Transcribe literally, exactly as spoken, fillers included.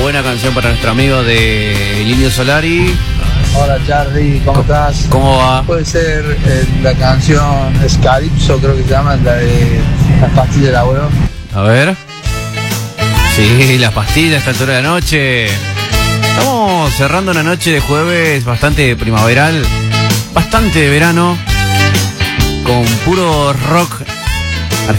buena canción para nuestro amigo de Indio Solari. Hola Charlie, ¿cómo estás? ¿Cómo va? Puede ser eh, la canción Escalipso, creo que se llama, la de Las pastillas del abuelo. A ver. Sí, las pastillas a esta altura de la noche. Estamos cerrando una noche de jueves bastante primaveral, bastante de verano, con puro rock